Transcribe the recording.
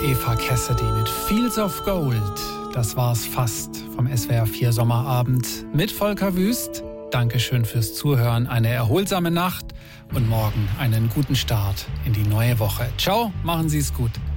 Eva Cassidy mit Fields of Gold. Das war's fast vom SWR 4 Sommerabend mit Volker Wüst. Dankeschön fürs Zuhören, eine erholsame Nacht und morgen einen guten Start in die neue Woche. Ciao, machen Sie es gut.